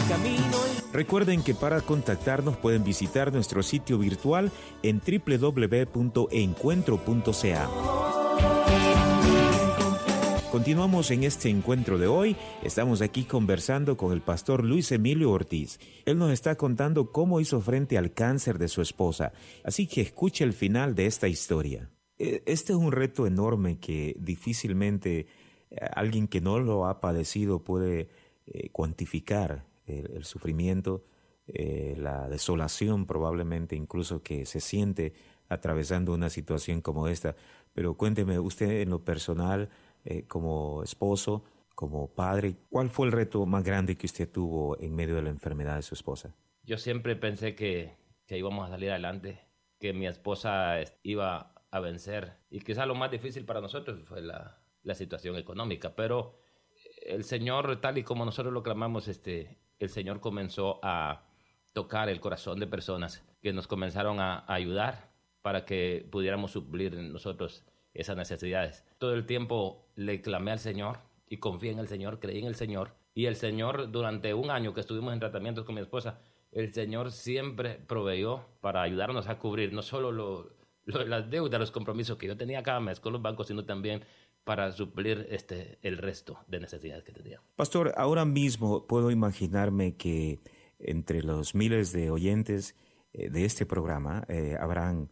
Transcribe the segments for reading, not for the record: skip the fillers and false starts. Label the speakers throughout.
Speaker 1: camino.
Speaker 2: Recuerden que para contactarnos pueden visitar nuestro sitio virtual en www.encuentro.ca. Continuamos en este encuentro de hoy. Estamos aquí conversando con el pastor Luis Emilio Ortiz. Él nos está contando cómo hizo frente al cáncer de su esposa. Así que escuche el final de esta historia. Este es un reto enorme que difícilmente alguien que no lo ha padecido puede cuantificar. El sufrimiento, la desolación probablemente incluso que se siente atravesando una situación como esta. Pero cuénteme usted en lo personal, como esposo, como padre, ¿cuál fue el reto más grande que usted tuvo en medio de la enfermedad de su esposa?
Speaker 3: Yo siempre pensé que íbamos a salir adelante, que mi esposa iba a vencer, y quizás lo más difícil para nosotros fue la situación económica, pero el Señor, tal y como nosotros lo clamamos, el Señor comenzó a tocar el corazón de personas que nos comenzaron a ayudar para que pudiéramos suplir en nosotros esas necesidades. Todo el tiempo le clamé al Señor y confié en el Señor, creí en el Señor. Y el Señor, durante un año que estuvimos en tratamientos con mi esposa, el Señor siempre proveyó para ayudarnos a cubrir no solo las deudas, los compromisos que yo tenía cada mes con los bancos, sino también para suplir el resto de necesidades que tenía.
Speaker 2: Pastor, ahora mismo puedo imaginarme que entre los miles de oyentes de este programa habrán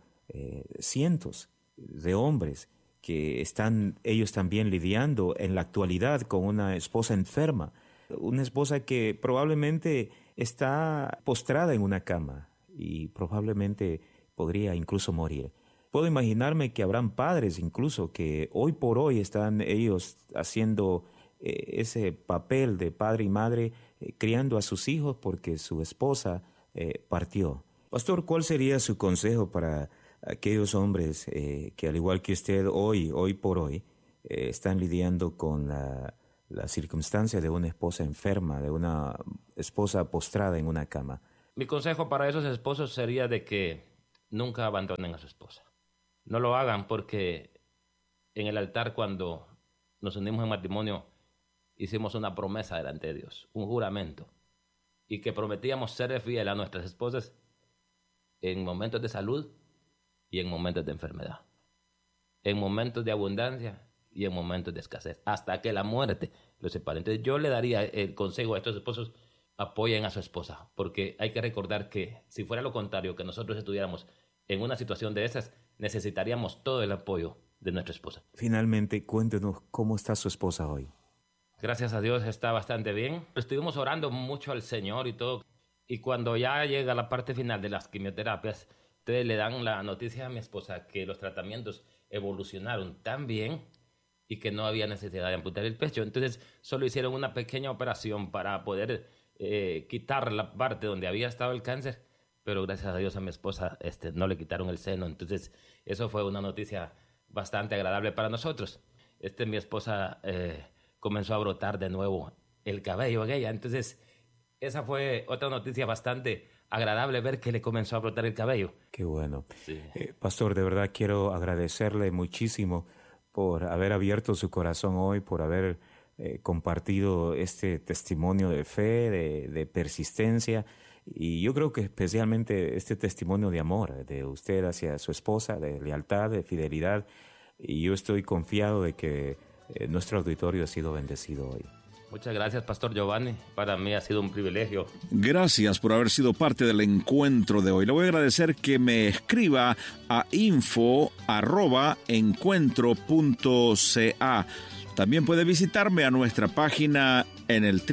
Speaker 2: cientos de hombres que están ellos también lidiando en la actualidad con una esposa enferma, una esposa que probablemente está postrada en una cama y probablemente podría incluso morir. Puedo imaginarme que habrán padres incluso que hoy por hoy están ellos haciendo ese papel de padre y madre, criando a sus hijos porque su esposa partió. Pastor, ¿cuál sería su consejo para aquellos hombres que al igual que usted hoy por hoy, están lidiando con la circunstancia de una esposa enferma, de una esposa postrada en una cama?
Speaker 3: Mi consejo para esos esposos sería de que nunca abandonen a su esposa. No lo hagan porque en el altar, cuando nos unimos en matrimonio, hicimos una promesa delante de Dios, un juramento, y que prometíamos ser fiel a nuestras esposas en momentos de salud y en momentos de enfermedad, en momentos de abundancia y en momentos de escasez, hasta que la muerte los separe. Entonces yo le daría el consejo a estos esposos: apoyen a su esposa, porque hay que recordar que si fuera lo contrario, que nosotros estuviéramos en una situación de esas, necesitaríamos todo el apoyo de nuestra esposa.
Speaker 2: Finalmente, cuéntenos cómo está su esposa hoy.
Speaker 3: Gracias a Dios está bastante bien. Estuvimos orando mucho al Señor y todo. Y cuando ya llega la parte final de las quimioterapias, ustedes le dan la noticia a mi esposa que los tratamientos evolucionaron tan bien y que no había necesidad de amputar el pecho. Entonces solo hicieron una pequeña operación para poder quitar la parte donde había estado el cáncer. Pero gracias a Dios a mi esposa no le quitaron el seno. Entonces eso fue una noticia bastante agradable para nosotros. Mi esposa comenzó a brotar de nuevo el cabello en ella. Entonces esa fue otra noticia bastante agradable, ver que le comenzó a brotar el cabello.
Speaker 2: Qué bueno.
Speaker 3: Sí.
Speaker 2: Pastor, de verdad quiero agradecerle muchísimo por haber abierto su corazón hoy, por haber compartido este testimonio de fe, de persistencia. Y yo creo que especialmente este testimonio de amor de usted hacia su esposa, de lealtad, de fidelidad. Y yo estoy confiado de que nuestro auditorio ha sido bendecido hoy.
Speaker 3: Muchas gracias, Pastor Giovanni. Para mí ha sido un privilegio.
Speaker 4: Gracias por haber sido parte del encuentro de hoy. Le voy a agradecer que me escriba a info@encuentro.ca. También puede visitarme a nuestra página en el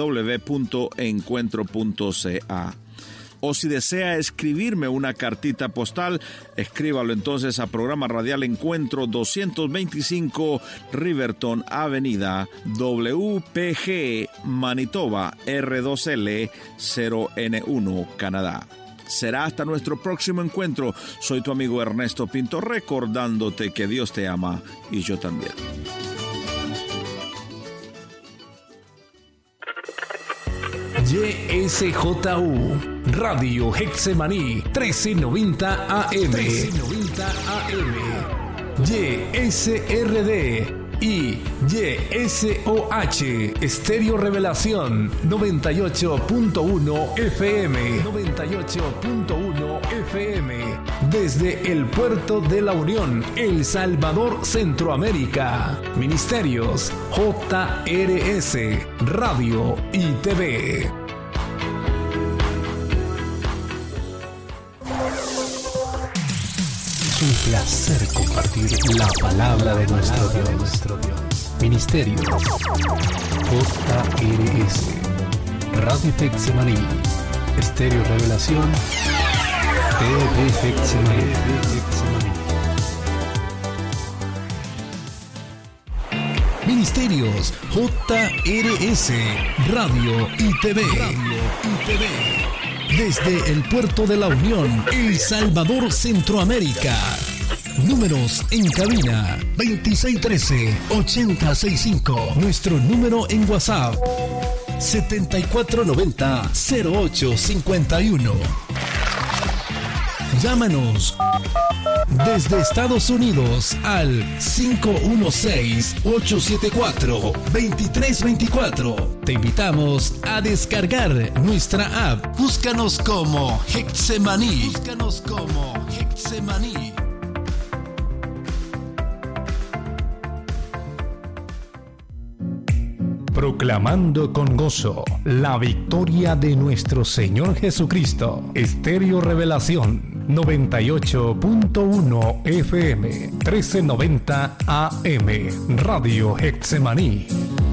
Speaker 4: www.encuentro.ca. O si desea escribirme una cartita postal, escríbalo entonces a Programa Radial Encuentro 225 Riverton Avenida, WPG, Manitoba, R2L 0N1, Canadá. Será hasta nuestro próximo encuentro. Soy tu amigo Ernesto Pinto, recordándote que Dios te ama y yo también.
Speaker 5: YSJU Radio Getsemaní 1390 AM. YSRD y YSOH Estéreo Revelación 98.1 FM. 98.1 FM. Desde el Puerto de la Unión, El Salvador, Centroamérica. Ministerios JRS Radio y TV.
Speaker 1: Es un placer compartir la palabra de nuestro Dios. Ministerios JRS Radio Hexemaní, Estéreo Revelación, TV Hexemaní.
Speaker 5: Ministerios JRS Radio y TV. Desde el Puerto de la Unión, El Salvador, Centroamérica. Números en cabina 2613-8065. Nuestro número en WhatsApp 7490-0851. Llámanos desde Estados Unidos al 516-874-2324. Te invitamos a descargar nuestra app. Búscanos como Hexemaní. Proclamando con gozo la victoria de nuestro Señor Jesucristo. Estéreo Revelación 98.1 FM 1390 AM Radio Hexemaní.